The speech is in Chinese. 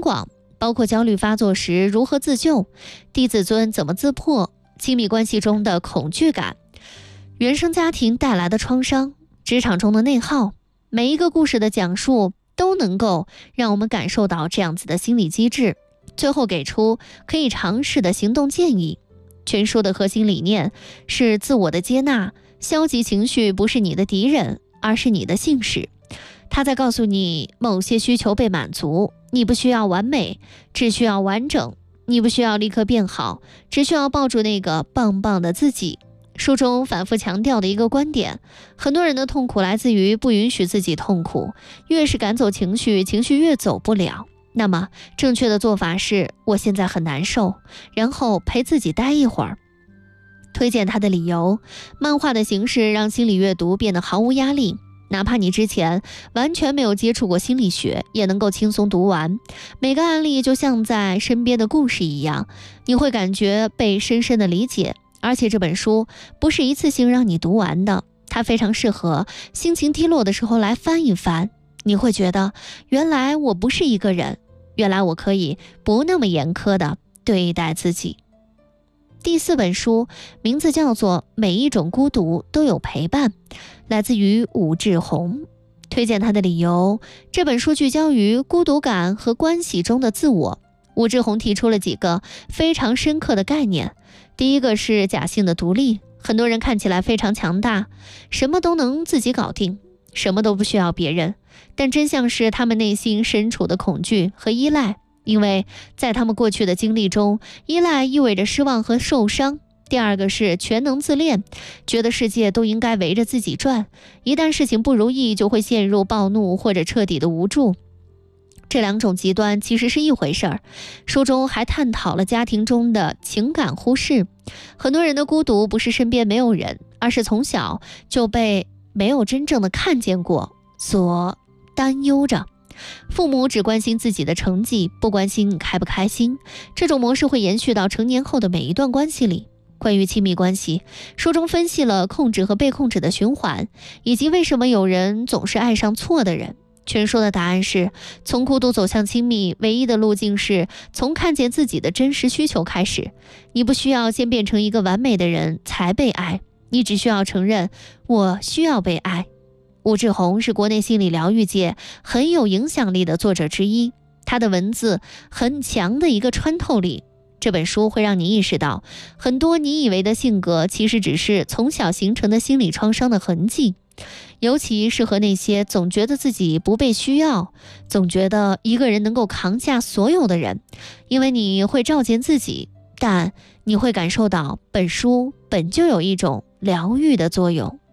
广，包括焦虑发作时如何自救，低自尊怎么自破，亲密关系中的恐惧感，原生家庭带来的创伤，职场中的内耗。每一个故事的讲述都能够让我们感受到这样子的心理机制，最后给出可以尝试的行动建议。全书的核心理念是自我的接纳，消极情绪不是你的敌人，而是你的信使。他在告诉你，某些需求被满足，你不需要完美，只需要完整；你不需要立刻变好，只需要抱住那个棒棒的自己。书中反复强调的一个观点，很多人的痛苦来自于不允许自己痛苦，越是赶走情绪，情绪越走不了。那么正确的做法是，我现在很难受，然后陪自己待一会儿。推荐他的理由，漫画的形式让心理阅读变得毫无压力，哪怕你之前完全没有接触过心理学，也能够轻松读完。每个案例就像在身边的故事一样，你会感觉被深深的理解。而且这本书不是一次性让你读完的，它非常适合心情低落的时候来翻一翻。你会觉得，原来我不是一个人，原来我可以不那么严苛的对待自己。第4本书名字叫做《每一种孤独都有陪伴》，来自于武志红。推荐他的理由，这本书聚焦于孤独感和关系中的自我。武志红提出了几个非常深刻的概念。第一个是假性的独立，很多人看起来非常强大，什么都能自己搞定，什么都不需要别人，但真相是他们内心深处的恐惧和依赖，因为在他们过去的经历中，依赖意味着失望和受伤。第二个是全能自恋，觉得世界都应该围着自己转，一旦事情不如意就会陷入暴怒或者彻底的无助。这两种极端其实是一回事儿。书中还探讨了家庭中的情感忽视。很多人的孤独不是身边没有人，而是从小就被没有真正的看见过所担忧着。父母只关心自己的成绩，不关心你开不开心。这种模式会延续到成年后的每一段关系里。关于亲密关系，书中分析了控制和被控制的循环，以及为什么有人总是爱上错的人。全书的答案是，从孤独走向亲密，唯一的路径是从看见自己的真实需求开始。你不需要先变成一个完美的人才被爱，你只需要承认我需要被爱。武志红是国内心理疗愈界很有影响力的作者之一，他的文字很强的一个穿透力。这本书会让你意识到，很多你以为的性格其实只是从小形成的心理创伤的痕迹。尤其适合那些总觉得自己不被需要，总觉得一个人能够扛下所有的人，因为你会照见自己，但你会感受到本书本就有一种疗愈的作用。